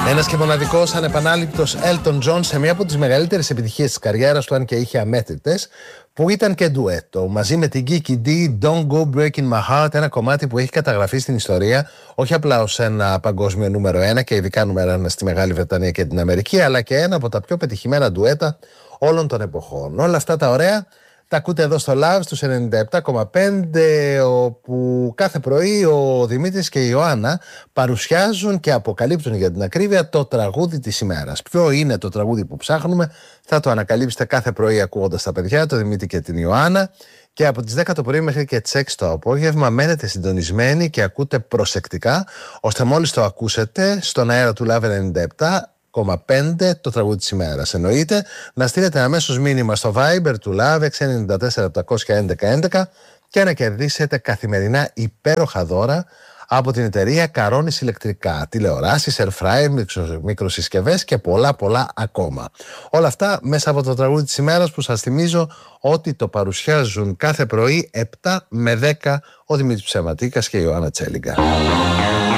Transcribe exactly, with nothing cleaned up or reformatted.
Ένας και μοναδικός ανεπανάληπτος Elton John σε μία από τις μεγαλύτερες επιτυχίες της καριέρας του, αν και είχε αμέτρητες, που ήταν και ντουέτο μαζί με την Kiki D, Don't Go Breaking My Heart, ένα κομμάτι που έχει καταγραφεί στην ιστορία όχι απλά ως ένα παγκόσμιο νούμερο ένα και ειδικά νούμερο ένα στη Μεγάλη Βρετανία και την Αμερική, αλλά και ένα από τα πιο πετυχημένα ντουέτα όλων των εποχών. Όλα αυτά τα ωραία τα ακούτε εδώ στο Love στους ενενήντα επτά κόμμα πέντε, όπου κάθε πρωί ο Δημήτρης και η Ιωάννα παρουσιάζουν και αποκαλύπτουν για την ακρίβεια το τραγούδι της ημέρας. Ποιο είναι το τραγούδι που ψάχνουμε, θα το ανακαλύψετε κάθε πρωί ακούγοντας τα παιδιά, το Δημήτρη και την Ιωάννα. Και από τις δέκα το πρωί μέχρι και τις έξι το απόγευμα μένετε συντονισμένοι και ακούτε προσεκτικά, ώστε μόλις το ακούσετε στον αέρα του Love ενενήντα επτά κόμμα πέντε το τραγούδι της ημέρας. Εννοείται να στείλετε αμέσως μήνυμα στο Viber του Love έξι εννιά τέσσερα επτακόσια έντεκα έντεκα και να κερδίσετε καθημερινά υπέροχα δώρα από την εταιρεία Caronis ηλεκτρικά, τηλεοράσεις, air fryer, μικροσυσκευές και πολλά πολλά ακόμα. Όλα αυτά μέσα από το τραγούδι της ημέρας, που σας θυμίζω ότι το παρουσιάζουν κάθε πρωί επτά με δέκα ο Δημήτρης Ψεματίκας και η Ιωάννα Τσέλιγκα.